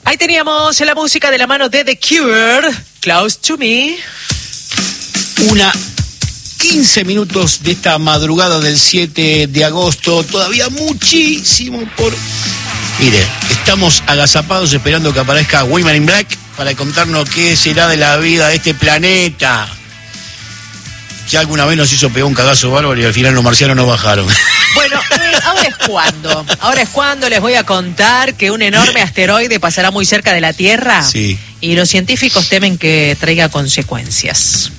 Ahí teníamos la música de la mano de The Cure, Close to Me. 1:15 de esta madrugada del 7 de agosto. Todavía muchísimo por... Mire, estamos agazapados esperando que aparezca Women in Black para contarnos qué será de la vida de este planeta. Ya alguna vez nos hizo pegar un cagazo bárbaro y al final los marcianos no bajaron. Bueno, ahora es cuando. Ahora es cuando les voy a contar que un enorme asteroide pasará muy cerca de la Tierra. Sí. Y los científicos temen que traiga consecuencias.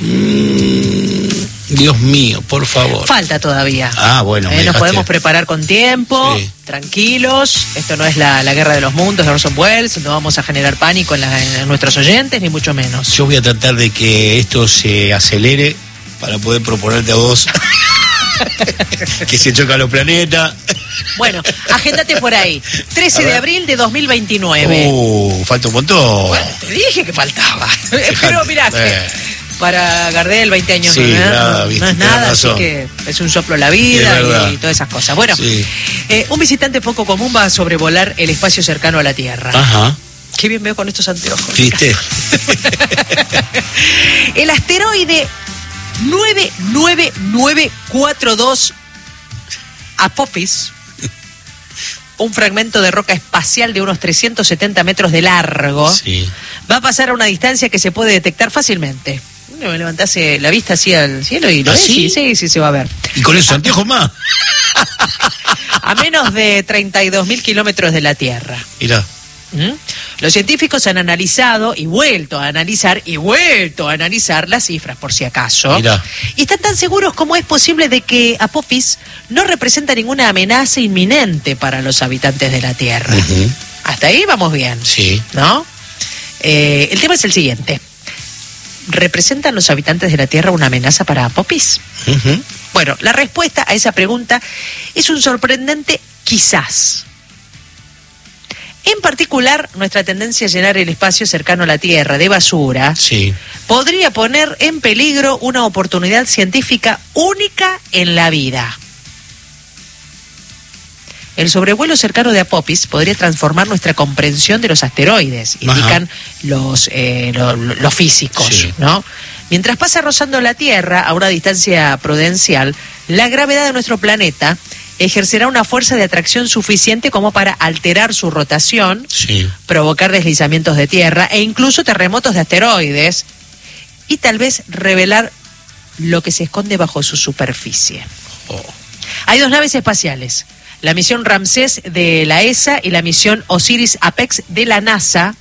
Dios mío, por favor. Falta todavía. Ah, bueno. Nos podemos preparar con tiempo, sí. Tranquilos. Esto no es la guerra de los mundos de Orson Welles. No vamos a generar pánico en nuestros oyentes, ni mucho menos. Yo voy a tratar de que esto se acelere para poder proponerte a vos que se chocan los planetas. Bueno, agéndate por ahí. 13 de abril de 2029. Falta un montón. Bueno, te dije que faltaba. Pero mirá, para Gardel 20 años sí, no es nada, así que es un soplo la vida y todas esas cosas. Bueno, sí. Un visitante poco común va a sobrevolar el espacio cercano a la Tierra. Ajá. Qué bien veo con estos anteojos. ¿Viste? El asteroide 99942 Apophis, un fragmento de roca espacial de unos 370 metros de largo, sí. Va a pasar a una distancia que se puede detectar fácilmente. Levantase la vista así al cielo y lo ves. ¿Sí? Sí, se va a ver. ¿Y con esos anteojos más? A menos de 32.000 kilómetros de la Tierra. Mirá. Los científicos han analizado y vuelto a analizar las cifras por si acaso. Mirá. Y están tan seguros como es posible de que Apophis no representa ninguna amenaza inminente para los habitantes de la Tierra. Hasta ahí vamos bien. Sí. ¿No? El tema es el siguiente. ¿Representan los habitantes de la Tierra una amenaza para Apophis? Bueno, la respuesta a esa pregunta es un sorprendente quizás. En particular, nuestra tendencia a llenar el espacio cercano a la Tierra de basura podría poner en peligro una oportunidad científica única en la vida. El sobrevuelo cercano de Apophis podría transformar nuestra comprensión de los asteroides, indican los físicos, ¿no? Mientras pasa rozando la Tierra a una distancia prudencial, la gravedad de nuestro planeta ejercerá una fuerza de atracción suficiente como para alterar su rotación, provocar deslizamientos de tierra e incluso terremotos de asteroides y tal vez revelar lo que se esconde bajo su superficie. Hay dos naves espaciales, la misión Ramsés de la ESA y la misión Osiris-Apex de la NASA,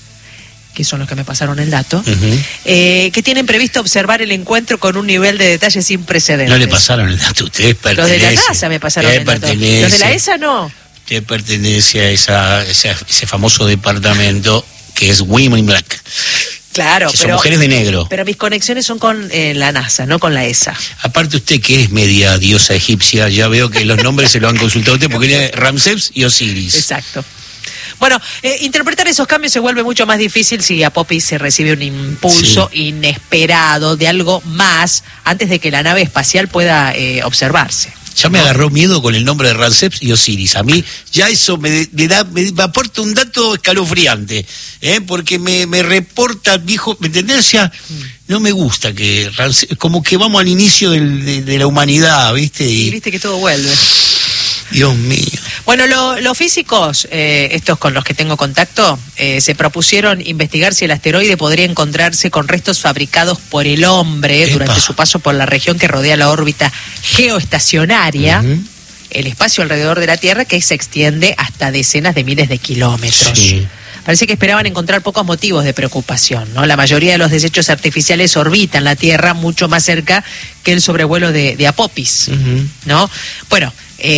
que son los que me pasaron el dato, que tienen previsto observar el encuentro con un nivel de detalle sin precedentes. No le pasaron el dato, ustedes pertenecen. Los de la NASA me pasaron el dato. Los de la ESA no. Usted pertenece a ese famoso departamento que es Women in Black. Claro, que son mujeres de negro. Pero mis conexiones son con la NASA, no con la ESA. Aparte usted que es media diosa egipcia, ya veo que los nombres se lo han consultado usted porque tiene Ramsés y Osiris. Exacto. Bueno, interpretar esos cambios se vuelve mucho más difícil si Apophis se recibe un impulso inesperado de algo más antes de que la nave espacial pueda observarse. Ya me agarró miedo con el nombre de Ramsés y Osiris. A mí ya eso me aporta un dato escalofriante, porque me reporta, viejo, ¿me entendés? O sea, no me gusta que Ramsés, como que vamos al inicio de la humanidad, ¿viste? Y viste que todo vuelve. Dios mío. Bueno, los físicos, estos con los que tengo contacto, se propusieron investigar si el asteroide podría encontrarse con restos fabricados por el hombre durante su paso por la región que rodea la órbita geoestacionaria, el espacio alrededor de la Tierra, que se extiende hasta decenas de miles de kilómetros. Parece que esperaban encontrar pocos motivos de preocupación, ¿no? La mayoría de los desechos artificiales orbitan la Tierra mucho más cerca que el sobrevuelo de Apophis, ¿no? Bueno,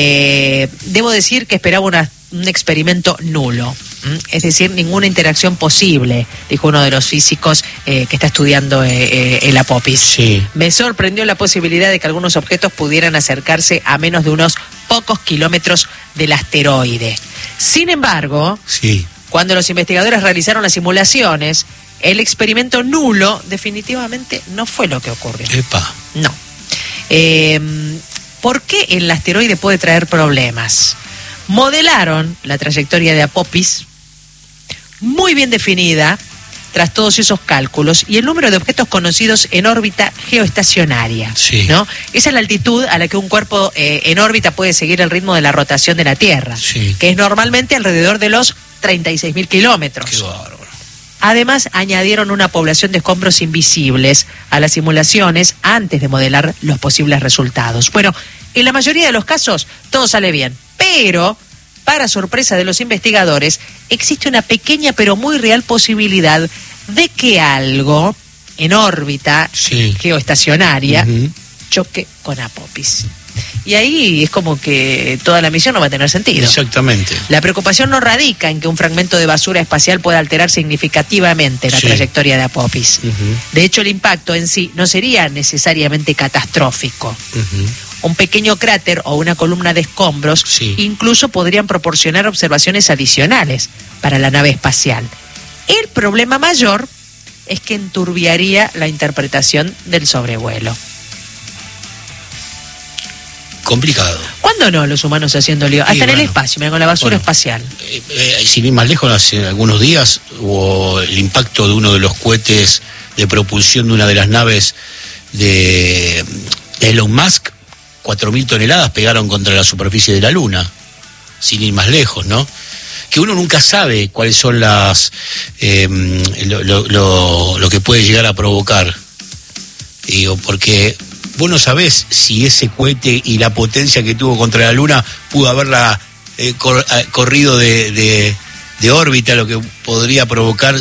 debo decir que esperaba un experimento nulo, es decir, ninguna interacción posible, dijo uno de los físicos que está estudiando el Apophis. Me sorprendió la posibilidad de que algunos objetos pudieran acercarse a menos de unos pocos kilómetros del asteroide. Sin embargo, cuando los investigadores realizaron las simulaciones, el experimento nulo definitivamente no fue lo que ocurrió. No. ¿Por qué el asteroide puede traer problemas? Modelaron la trayectoria de Apophis muy bien definida tras todos esos cálculos y el número de objetos conocidos en órbita geoestacionaria, sí, ¿no? Esa es la altitud a la que un cuerpo en órbita puede seguir el ritmo de la rotación de la Tierra, sí, que es normalmente alrededor de los 36.000 kilómetros. Qué bárbaro. Además, añadieron una población de escombros invisibles a las simulaciones antes de modelar los posibles resultados. Bueno, en la mayoría de los casos todo sale bien, pero para sorpresa de los investigadores, existe una pequeña pero muy real posibilidad de que algo en órbita geoestacionaria choque con Apopis. Y ahí es como que toda la misión no va a tener sentido. Exactamente. La preocupación no radica en que un fragmento de basura espacial pueda alterar significativamente la trayectoria de Apopis. De hecho, el impacto en sí no sería necesariamente catastrófico. Un pequeño cráter o una columna de escombros incluso podrían proporcionar observaciones adicionales para la nave espacial. El problema mayor es que enturbiaría la interpretación del sobrevuelo. Complicado. ¿Cuándo no los humanos haciendo lío? Hasta en el espacio, mira, con la basura espacial. Sin ir más lejos, hace algunos días hubo el impacto de uno de los cohetes de propulsión de una de las naves de Elon Musk. 4.000 toneladas pegaron contra la superficie de la Luna, sin ir más lejos, ¿no? Que uno nunca sabe cuáles son las lo que puede llegar a provocar. Digo, porque vos no sabés si ese cohete y la potencia que tuvo contra la Luna pudo haberla corrido de órbita, lo que podría provocar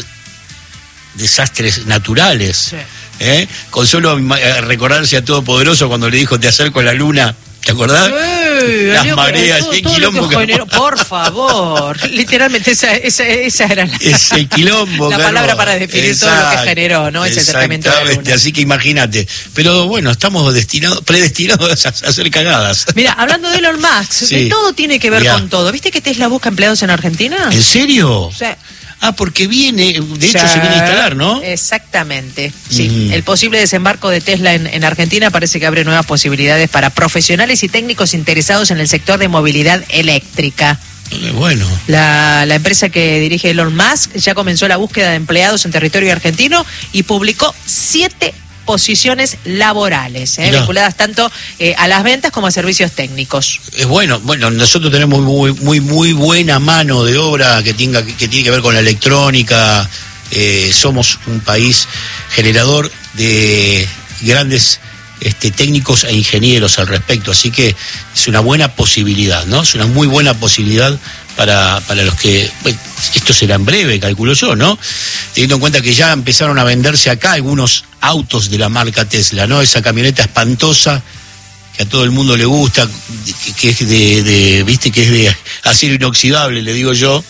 desastres naturales. Sí. Con solo recordarse a Todopoderoso cuando le dijo te acerco a la Luna, ¿te acordás? Las mareas, el quilombo que generó, por favor. Literalmente esa era ese quilombo, la palabra para definir todo lo que generó, ¿no? Ese acercamiento de la Luna. Así que imagínate. Pero bueno, estamos predestinados a hacer cagadas. Mira, hablando de Elon Musk, todo tiene que ver con todo. ¿Viste que Tesla busca empleados en Argentina? ¿En serio? Sí. Porque viene, de hecho se viene a instalar, ¿no? Exactamente, sí. El posible desembarco de Tesla en Argentina parece que abre nuevas posibilidades para profesionales y técnicos interesados en el sector de movilidad eléctrica. Bueno. La empresa que dirige Elon Musk ya comenzó la búsqueda de empleados en territorio argentino y publicó 7 posiciones laborales, vinculadas tanto a las ventas como a servicios técnicos. Bueno, nosotros tenemos muy buena mano de obra que tiene que ver con la electrónica. Somos un país generador de grandes técnicos e ingenieros al respecto, así que es una buena posibilidad, ¿no? Es una muy buena posibilidad para los que, esto será en breve, calculo yo, ¿no? Teniendo en cuenta que ya empezaron a venderse acá algunos autos de la marca Tesla, ¿no? Esa camioneta espantosa que a todo el mundo le gusta, que es viste, que es de acero inoxidable, le digo yo,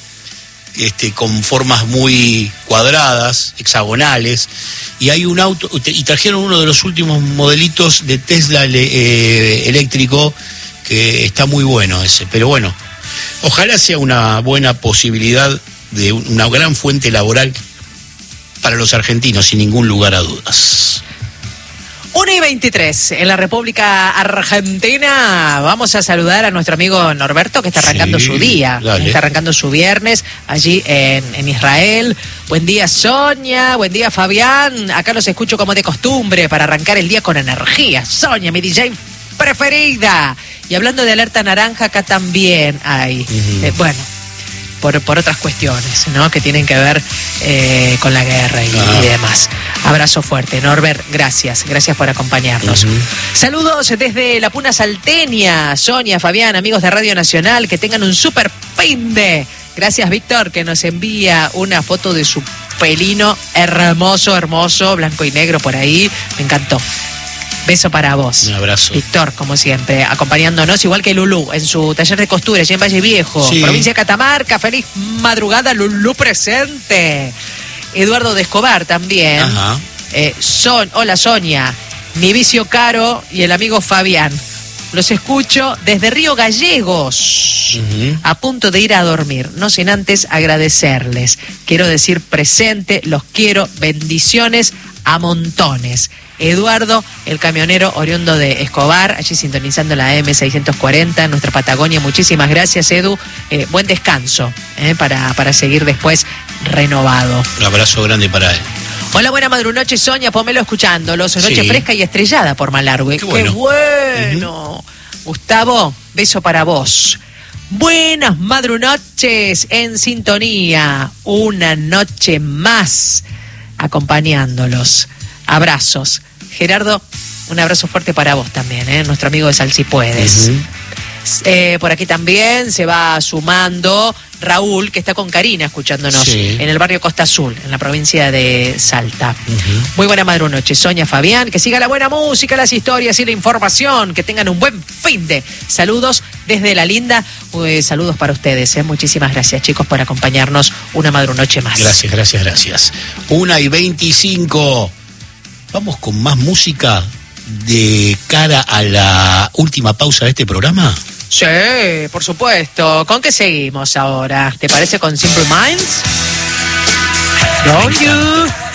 con formas muy cuadradas, hexagonales, y hay un auto, y trajeron uno de los últimos modelitos de Tesla eléctrico, que está muy bueno ese, pero bueno, ojalá sea una buena posibilidad de una gran fuente laboral para los argentinos, sin ningún lugar a dudas. 1:23 en la República Argentina. Vamos a saludar a nuestro amigo Norberto, que está arrancando su día. Dale. Está arrancando su viernes allí en Israel. Buen día, Sonia. Buen día, Fabián. Acá los escucho como de costumbre para arrancar el día con energía. Sonia, mi DJ preferida. Y hablando de alerta naranja, acá también hay. Bueno, por otras cuestiones, ¿no? Que tienen que ver con la guerra y demás. Abrazo fuerte, Norbert, gracias por acompañarnos. Saludos desde la Puna Salteña, Sonia, Fabián, amigos de Radio Nacional, que tengan un super fin de. Gracias, Víctor, que nos envía una foto de su pelino hermoso, blanco y negro por ahí, me encantó. Beso para vos. Un abrazo. Víctor, como siempre, acompañándonos, igual que Lulú, en su taller de costura, allí en Valle Viejo, provincia de Catamarca. Feliz madrugada, Lulú presente. Eduardo de Escobar también. Hola, Sonia, mi vicio Caro y el amigo Fabián. Los escucho desde Río Gallegos, a punto de ir a dormir, no sin antes agradecerles. Quiero decir presente, los quiero, bendiciones a montones. Eduardo, el camionero oriundo de Escobar, allí sintonizando la M640 en nuestra Patagonia. Muchísimas gracias, Edu. Buen descanso para seguir después renovado. Un abrazo grande para él. Hola, buena madrunoche, Sonia, Pomelo escuchándolos. Noche fresca y estrellada por Malargüe. ¡Qué bueno! Gustavo, beso para vos. Buenas madrunoches en sintonía. Una noche más acompañándolos. Abrazos. Gerardo, un abrazo fuerte para vos también, nuestro amigo de Sal Si Puedes. Por aquí también se va sumando Raúl, que está con Karina escuchándonos en el barrio Costa Azul, en la provincia de Salta. Muy buena madrunoche, Sonia, Fabián, que siga la buena música, las historias y la información, que tengan un buen fin de. Saludos desde La Linda, saludos para ustedes, muchísimas gracias, chicos, por acompañarnos una madrunoche más. Gracias. 1:25. Vamos con más música de cara a la última pausa de este programa. Sí, por supuesto. ¿Con qué seguimos ahora? ¿Te parece con Simple Minds? Don't you?